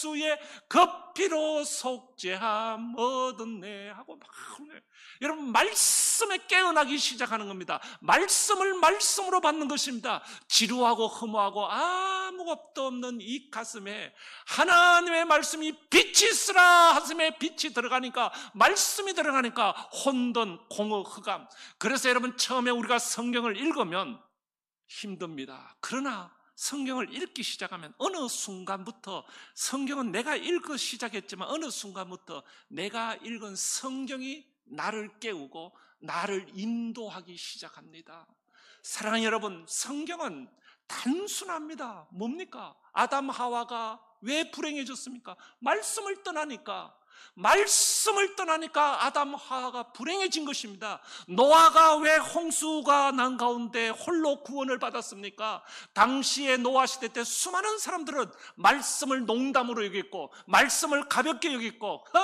주의 급비로 속죄함 얻었네 하고 막 여러분 말씀에 깨어나기 시작하는 겁니다. 말씀을 말씀으로 받는 것입니다. 지루하고 허무하고 아무것도 없는 이 가슴에 하나님의 말씀이 빛이 있으라 하심에 빛이 들어가니까, 말씀이 들어가니까 혼돈, 공허, 흑암. 그래서 여러분 처음에 우리가 성경을 읽으면 힘듭니다. 그러나 성경을 읽기 시작하면 어느 순간부터, 성경은 내가 읽기 시작했지만 어느 순간부터 내가 읽은 성경이 나를 깨우고 나를 인도하기 시작합니다. 사랑하는 여러분, 성경은 단순합니다. 뭡니까? 아담 하와가 왜 불행해졌습니까? 말씀을 떠나니까. 말씀을 떠나니까 아담 하와가 불행해진 것입니다. 노아가 왜 홍수가 난 가운데 홀로 구원을 받았습니까? 당시에 노아 시대 때 수많은 사람들은 말씀을 농담으로 여겼고 말씀을 가볍게 여겼고